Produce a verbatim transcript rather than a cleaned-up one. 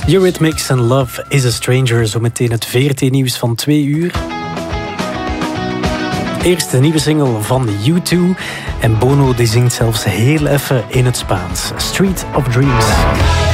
Eurythmics en Love is a Stranger. Zometeen het V R T-nieuws van twee uur. Eerst de nieuwe single van U twee. En Bono die zingt zelfs heel even in het Spaans. Street of Dreams.